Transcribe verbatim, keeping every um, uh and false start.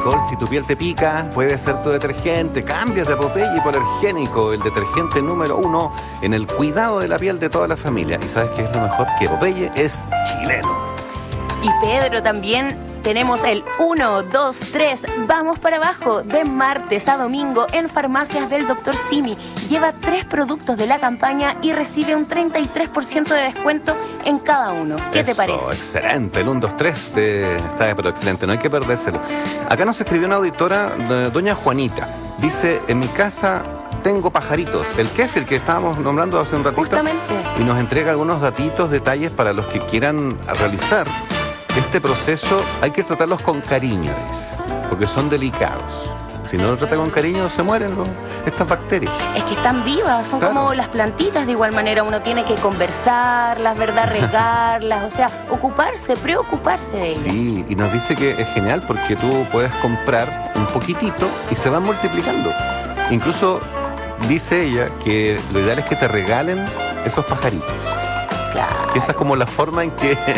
alcohol. Si tu piel te pica, puede ser tu detergente. Cambias de Popeye Hipoalergénico, el detergente número uno en el cuidado de la piel de toda la familia. ¿Y sabes qué es lo mejor? Que Popeye es chileno. Y Pedro, también tenemos el uno, dos, tres, vamos para abajo, de martes a domingo en farmacias del doctor Simi. Lleva tres productos de la campaña y recibe un treinta y tres por ciento de descuento en cada uno. ¿Qué Eso, te parece? Excelente, el uno, dos, tres de... está pero excelente, no hay que perdérselo. Acá nos escribió una auditora, doña Juanita. Dice, en mi casa tengo pajaritos. El kéfir que estábamos nombrando hace un ratito. Justamente. Y nos entrega algunos datitos, detalles para los que quieran realizar este proceso. Hay que tratarlos con cariño, porque son delicados. Si no lo trata con cariño, se mueren los, estas bacterias. Es que están vivas, son Claro. como las plantitas. De igual manera uno tiene que conversarlas, ¿verdad? Regarlas, o sea, ocuparse, preocuparse de ellas. Sí, y nos dice que es genial porque tú puedes comprar un poquitito y se van multiplicando. Incluso dice ella que lo ideal es que te regalen esos pajaritos. Claro. Esa es como la forma en que